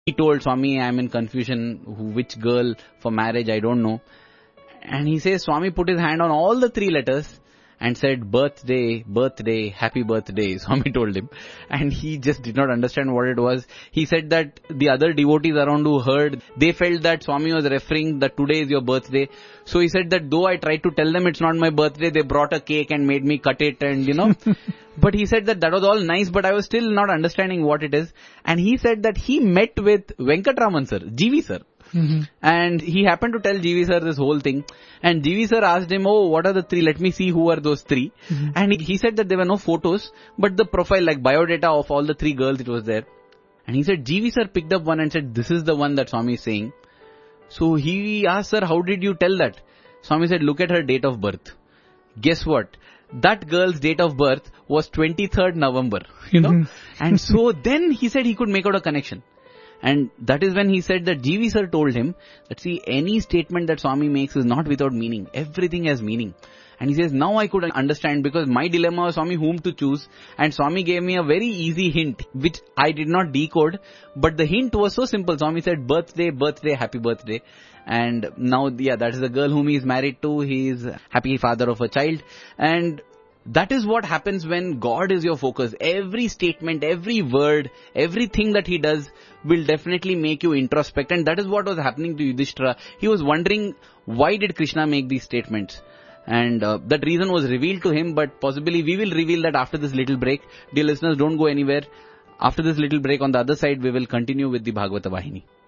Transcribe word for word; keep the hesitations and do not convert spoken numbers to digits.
He told Swami, I'm in confusion, who, which girl for marriage, I don't know. And he says, Swami put his hand on all the three letters and said, birthday, birthday, happy birthday, Swami told him. And he just did not understand what it was. He said that the other devotees around who heard, they felt that Swami was referring that today is your birthday. So he said that though I tried to tell them it's not my birthday, they brought a cake and made me cut it and, you know. But he said that that was all nice, but I was still not understanding what it is. And he said that he met with Venkatraman sir, G V sir. Mm-hmm. And he happened to tell G V sir this whole thing. And G V sir asked him, oh, what are the three? Let me see who are those three. Mm-hmm. And he, he said that there were no photos, but the profile, like biodata of all the three girls, it was there. And he said, G V sir picked up one and said, this is the one that Swami is saying. So he asked, sir, how did you tell that? Swami said, look at her date of birth. Guess what? That girl's date of birth was twenty-third November, you know. Mm-hmm. And so then he said he could make out a connection. And that is when he said that G V sir told him that, see, any statement that Swami makes is not without meaning. Everything has meaning. And he says, now I could understand, because my dilemma was, Swami, whom to choose. And Swami gave me a very easy hint, which I did not decode. But the hint was so simple. Swami said, birthday, birthday, happy birthday. And now, yeah, that is the girl whom he is married to. He is happy father of a child. And that is what happens when God is your focus. Every statement, every word, everything that he does will definitely make you introspect. And that is what was happening to Yudhishthira. He was wondering, why did Krishna make these statements? And uh, that reason was revealed to him, but possibly we will reveal that after this little break. Dear listeners, don't go anywhere. After this little break, on the other side, we will continue with the Bhagavata Vahini.